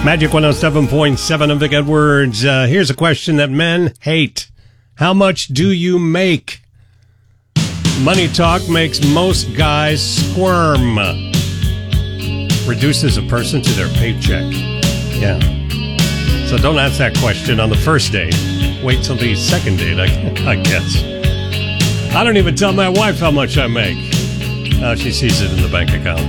Magic 107.7, I'm Vic Edwards. Here's a question that men hate. How much do you make? Money talk makes most guys squirm. Reduces a person to their paycheck. Yeah. So don't ask that question on the first date. Wait till the second date, I guess. I don't even tell my wife how much I make. She sees it in the bank account.